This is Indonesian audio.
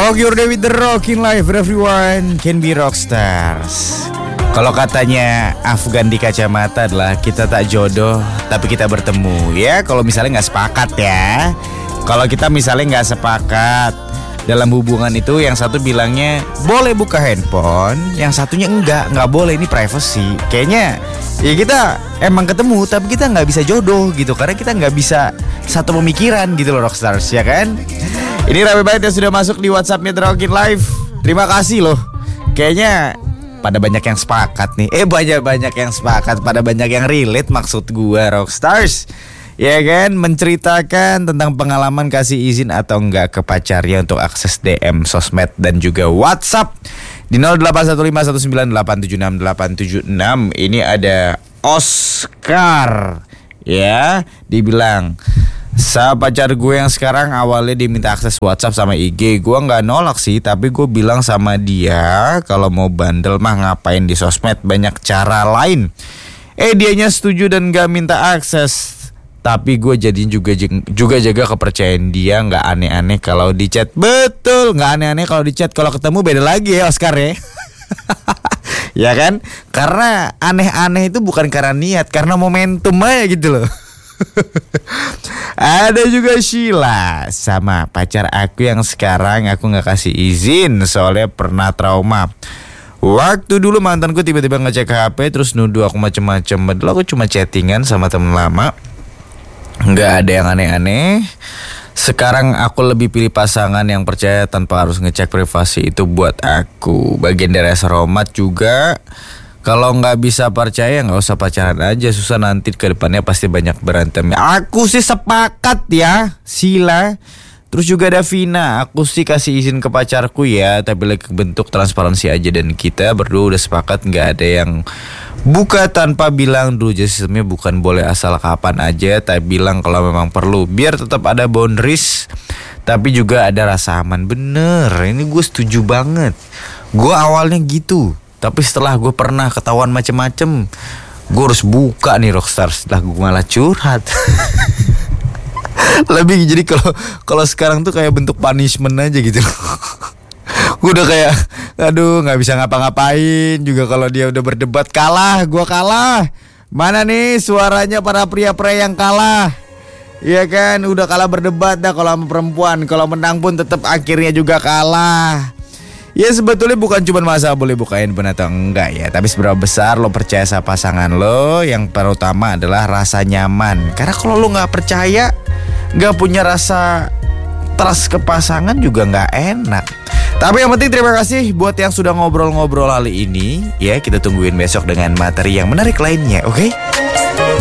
Rock your day with the rockin' life. Everyone can be rockstars. Kalau katanya Afgan di kacamata adalah kita tak jodoh tapi kita bertemu. Ya kalau misalnya gak sepakat ya. Kalau kita misalnya gak sepakat dalam hubungan itu, yang satu bilangnya boleh buka handphone, yang satunya enggak boleh, ini privacy. Kayaknya ya kita emang ketemu tapi kita gak bisa jodoh gitu, karena kita gak bisa satu pemikiran gitu loh rockstars, ya kan? Ini rame banget yang sudah masuk di WhatsAppnya The Rockin' Live. Terima kasih loh. Kayaknya pada banyak yang sepakat nih. Banyak yang sepakat, pada banyak yang relate maksud gua rockstars. Ya kan, menceritakan tentang pengalaman kasih izin atau enggak ke pacarnya untuk akses DM, sosmed dan juga WhatsApp di 081519876876. Ini ada Oscar. Ya, dibilang pacar gue yang sekarang awalnya diminta akses WhatsApp sama IG. Gue gak nolak sih, tapi gue bilang sama dia kalau mau bandel mah ngapain di sosmed, banyak cara lain. Dianya setuju dan gak minta akses. Tapi gue jadi juga jaga kepercayaan dia, gak aneh-aneh kalau di chat. Betul, gak aneh-aneh kalau di chat. Kalau ketemu beda lagi ya Oscar ya. Ya kan? Karena aneh-aneh itu bukan karena niat, karena momentum aja gitu loh. Ada juga Sheila, sama pacar aku yang sekarang aku gak kasih izin soalnya pernah trauma. Waktu dulu mantanku tiba-tiba ngecek HP terus nuduh aku macem-macem. Padahal aku cuma chattingan sama temen lama, gak ada yang aneh-aneh. Sekarang aku lebih pilih pasangan yang percaya tanpa harus ngecek privasi. Itu buat aku bagian dari rasa hormat juga. Kalau nggak bisa percaya nggak usah pacaran aja, susah nanti ke depannya pasti banyak berantem. Aku sih sepakat ya Sila. Terus juga ada Vina, aku sih kasih izin ke pacarku ya, tapi lagi bentuk transparansi aja. Dan kita berdua udah sepakat nggak ada yang buka tanpa bilang dulu. Jadi sistemnya bukan boleh asal kapan aja, tapi bilang kalau memang perlu, biar tetap ada boundaries tapi juga ada rasa aman. Bener, ini gue setuju banget. Gue awalnya gitu, tapi setelah gue pernah ketahuan macem-macem, gue harus buka nih rockstars. Setelah gue malah curhat. Lebih jadi kalau sekarang tuh kayak bentuk punishment aja gitu. Gue udah kayak aduh nggak bisa ngapa-ngapain juga. Kalau dia udah berdebat kalah, gue kalah. Mana nih suaranya para pria-pria yang kalah? Iya kan, udah kalah berdebat dah kalau sama perempuan. Kalau menang pun tetap akhirnya juga kalah. Ya sebetulnya bukan cuma masalah boleh buka handphone atau enggak ya, tapi seberapa besar lo percaya sama pasangan lo. Yang pertama adalah rasa nyaman. Karena kalau lo gak percaya, gak punya rasa trust ke pasangan juga gak enak. Tapi yang penting terima kasih buat yang sudah ngobrol-ngobrol kali ini. Ya kita tungguin besok dengan materi yang menarik lainnya, oke?